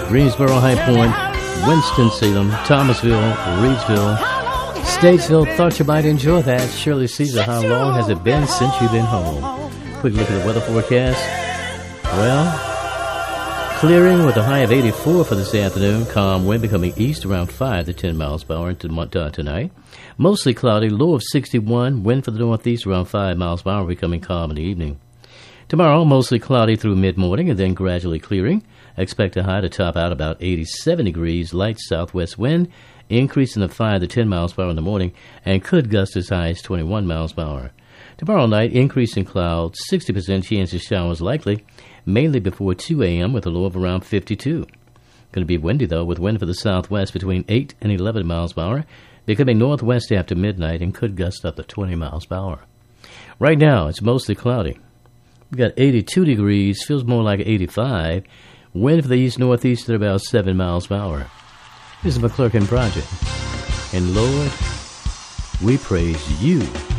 Greensboro, High Point, Winston-Salem, Thomasville, Reidsville, Statesville. Thought you might enjoy that. Shirley Caesar, how long has it been since you've been home? Quick look at the weather forecast. Well, clearing with a high of 84 for this afternoon. Calm wind becoming east around 5 to 10 miles per hour tonight. Mostly cloudy, low of 61. Wind for the northeast around 5 miles per hour, becoming calm in the evening. Tomorrow, mostly cloudy through mid-morning and then gradually clearing. Expect a high to top out about 87 degrees. Light southwest wind, increasing to 5 to 10 miles per hour in the morning, and could gust as high as 21 miles per hour. Tomorrow night, increasing clouds, 60% chance of showers likely, mainly before 2 a.m. with a low of around 52. Going to be windy, though, with wind for the southwest between 8 and 11 miles per hour, becoming northwest after midnight and could gust up to 20 miles per hour. Right now, it's mostly cloudy. We've got 82 degrees, feels more like 85. Wind for the east-northeast at about 7 miles per hour. This is McClurkin Project. And Lord, we praise you.